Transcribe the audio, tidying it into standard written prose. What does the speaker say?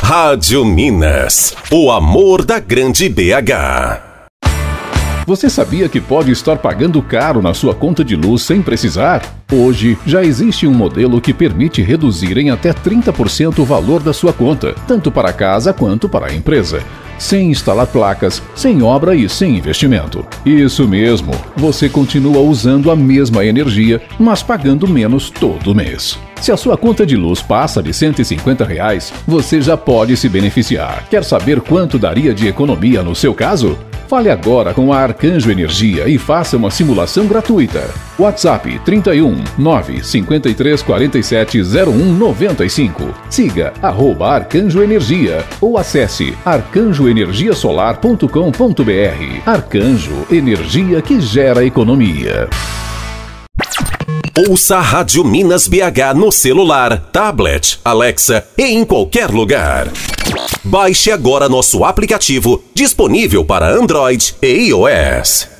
Rádio Minas, o amor da grande BH. Você sabia que pode estar pagando caro na sua conta de luz sem precisar? Hoje, já existe um modelo que permite reduzir em até 30% o valor da sua conta, tanto para a casa quanto para a empresa, sem instalar placas, sem obra e sem investimento. Isso mesmo, você continua usando a mesma energia, mas pagando menos todo mês. Se a sua conta de luz passa de R$150, você já pode se beneficiar. Quer saber quanto daria de economia no seu caso? Fale agora com a Arcanjo Energia e faça uma simulação gratuita. WhatsApp 31 953 47 0195. Siga @Arcanjo Energia ou acesse arcanjoenergiasolar.com.br. Arcanjo, energia que gera economia. Ouça a Rádio Minas BH no celular, tablet, Alexa e em qualquer lugar. Baixe agora nosso aplicativo, disponível para Android e iOS.